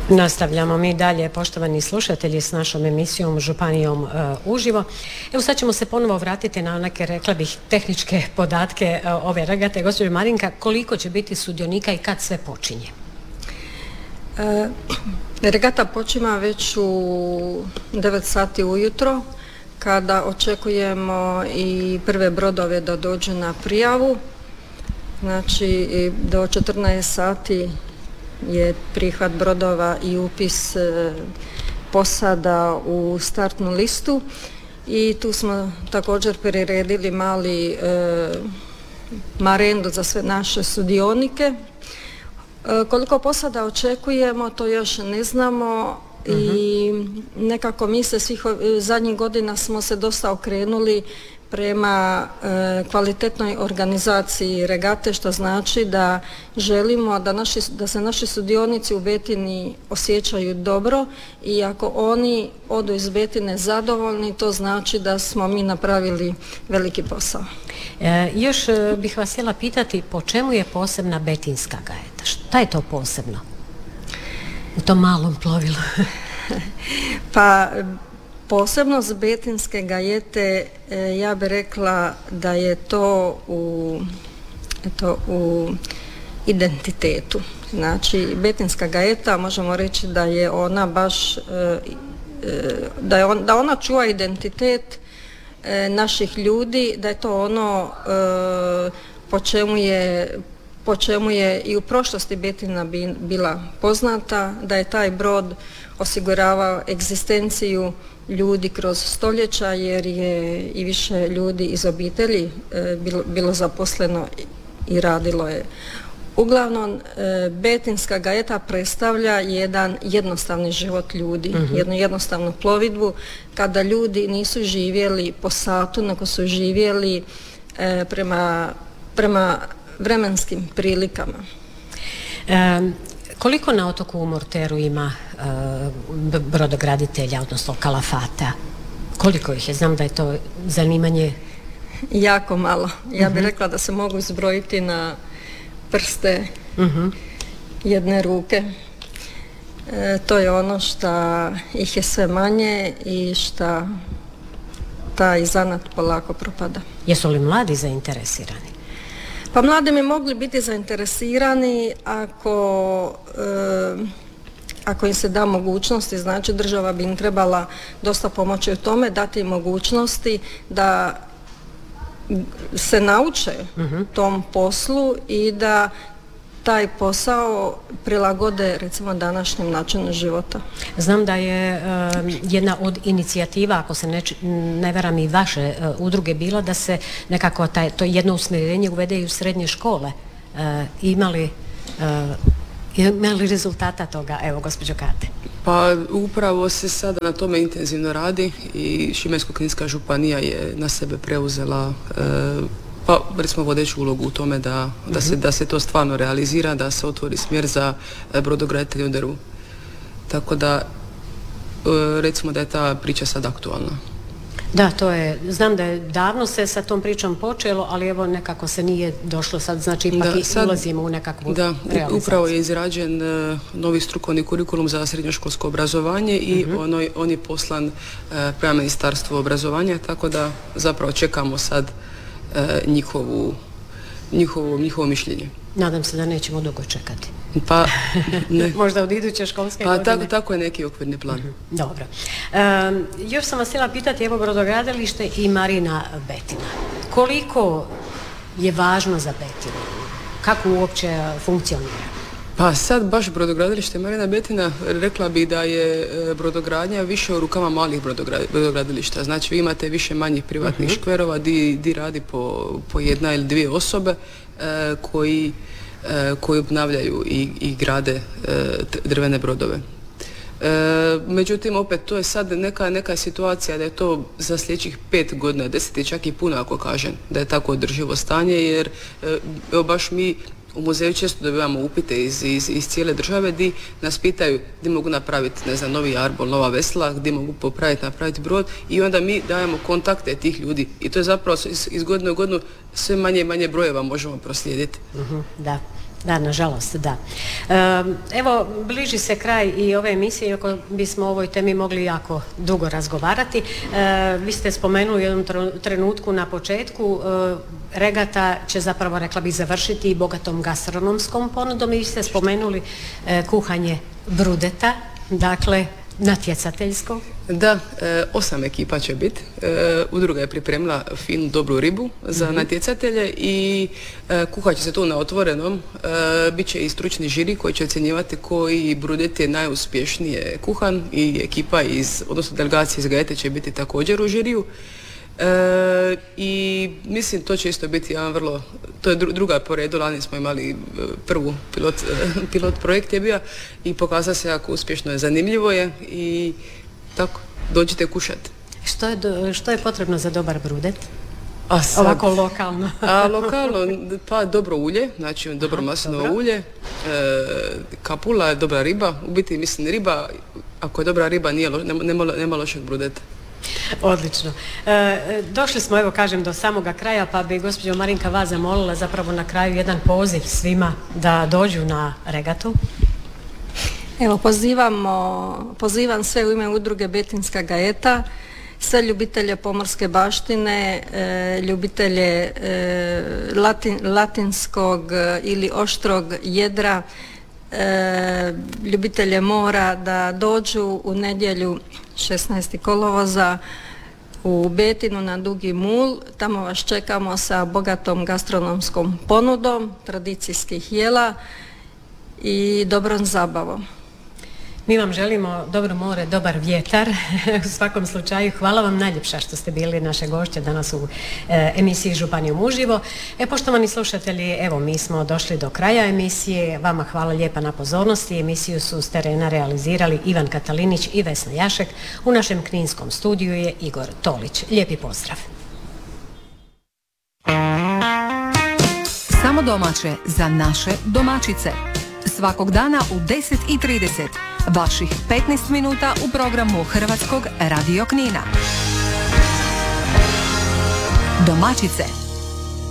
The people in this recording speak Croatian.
Nastavljamo mi dalje, poštovani slušatelji, s našom emisijom Županijom uživo. Evo sad ćemo se ponovo vratiti na neke, rekla bih, tehničke podatke ove regate. Gospođo Marinka, koliko će biti sudionika i kad sve počinje? Regata počima već u 9 sati ujutro, kada očekujemo i prve brodove da dođu na prijavu. Znači do 14 sati je prihvat brodova i upis posada u startnu listu i tu smo također priredili mali marendu za sve naše sudionike. Koliko posada očekujemo, to još ne znamo i nekako mi se svih zadnjih godina smo se dosta okrenuli prema kvalitetnoj organizaciji regate, što znači da želimo da se naši sudionici u Betini osjećaju dobro i ako oni odu iz Betine zadovoljni, to znači da smo mi napravili veliki posao. Još bih vas htjela pitati, po čemu je posebna betinska gajeta? Šta je to posebno u tom malom plovilu? Pa posebnost betinske gajete, ja bih rekla da je to u identitetu. Znači, betinska gajeta, možemo reći da je ona baš, da ona čuva identitet naših ljudi, da je to ono po čemu je i u prošlosti Betina bila poznata, da je taj brod osiguravao egzistenciju ljudi kroz stoljeća, jer je i više ljudi iz obitelji bilo zaposleno i radilo je. Uglavnom, betinska gajeta predstavlja jedan jednostavni život ljudi, jednu jednostavnu plovidbu, kada ljudi nisu živjeli po satu, nego su živjeli prema vremenskim prilikama. Koliko na otoku u Murteru ima brodograditelja, odnosno kalafata? Koliko ih je? Znam da je to zanimanje. Jako malo. Ja bih rekla da se mogu izbrojiti na prste jedne ruke. To je ono što ih je sve manje i što taj zanat polako propada. Jesu li mladi zainteresirani? Pa mladi bi mogli biti zainteresirani ako im se da mogućnosti, znači država bi im trebala dosta pomoći u tome, dati im mogućnosti da se nauče tom poslu i da taj posao prilagode recimo današnjem načinu života. Znam da je jedna od inicijativa, ako se ne varam i vaše udruge, bila da se nekako to jedno usmjerenje uvede i u srednje škole. Ima li rezultata toga? Evo, gospođo Kate. Pa upravo se sada na tome intenzivno radi i Šibensko-kninska županija je na sebe preuzela pa recimo vodeću ulogu u tome da se to stvarno realizira, da se otvori smjer za brodograditelje u drvu. Tako da recimo da je ta priča sad aktualna. Da, znam da je davno se sa tom pričom počelo, ali evo nekako se nije došlo sad, znači ipak ulazimo u nekakvu realizaciju. Da, upravo je izrađen novi strukovni kurikulum za srednjoškolsko obrazovanje i on je poslan prema Ministarstvu obrazovanja, tako da zapravo čekamo sad njihovo mišljenje. Nadam se da nećemo dugo čekati. Pa ne. Možda od iduće školske godine. Tako je neki okvirni plan. Dobro. Još sam vas htjela pitati, evo, brodogradilište i Marina Betina. Koliko je važno za Betinu? Kako uopće funkcionira? Pa sad baš brodogradilište Marina Betina, rekla bih da je brodogradnja više u rukama malih brodogradilišta. Znači vi imate više manjih privatnih škverova di radi po jedna ili dvije osobe koji obnavljaju i grade drvene brodove. Međutim, opet, to je sad neka situacija da je to za sljedećih 5 godina, 10 je čak i puno ako kažem, da je tako održivo stanje, jer baš mi u muzeju često dobivamo upite iz cijele države di nas pitaju gdje mogu napraviti, ne znam, novi arbol, nova vesla, gdje mogu napraviti brod i onda mi dajemo kontakte tih ljudi i to je zapravo iz godine u godinu sve manje i manje brojeva možemo proslijediti. Da. Da, nažalost, da. Evo, bliži se kraj i ove emisije, iako bismo o ovoj temi mogli jako dugo razgovarati. Vi ste spomenuli u jednom trenutku na početku, regata će zapravo, rekla bih, završiti i bogatom gastronomskom ponudom i vi ste spomenuli kuhanje brudeta, dakle, natjecateljsko. Da, 8 ekipa će biti. Udruga je pripremila finu, dobru ribu za natjecatelje i kuhat će se tu na otvorenom. Biće i stručni žiri koji će ocjenjivati koji brudet je najuspješnije kuhan i ekipa odnosno delegacija iz Gajete će biti također u žiriju. I mislim to će isto biti jedan to je druga po redu, lani smo imali prvu pilot projekt je bio i pokazao se jako uspješno, zanimljivo je i tako, dođite kušati. Što je potrebno za dobar brudet? Ovako lokalno. Lokalno, pa dobro ulje, znači dobro maslinovo ulje, kapula, dobra riba, u biti mislim riba, ako je dobra riba nema lošeg brudeta. Odlično. Došli smo, evo kažem, do samoga kraja, pa bi gospođo Marinka vas zamolila zapravo na kraju jedan poziv svima da dođu na regatu. Evo, pozivam sve u ime udruge Betinska Gajeta, sve ljubitelje pomorske baštine, ljubitelje latinskog ili oštrog jedra, ljubitelje mora da dođu u nedjelju 16. kolovoza u Betinu na Dugi Mul. Tamo vas čekamo sa bogatom gastronomskom ponudom tradicijskih jela i dobrom zabavom. Mi vam želimo dobro more, dobar vjetar. U svakom slučaju, hvala vam najljepša što ste bili naše gošće danas u emisiji Županijom uživo. Poštovani slušatelji, evo mi smo došli do kraja emisije. Vama hvala lijepa na pozornosti. Emisiju su s terena realizirali Ivan Katalinić i Vesna Jašek. U našem kninskom studiju je Igor Tolić. Lijepi pozdrav. Samo domaće za naše domaćice. Svakog dana u 10:30. Vaših 15 minuta u programu Hrvatskog radio Knina. Domaćice.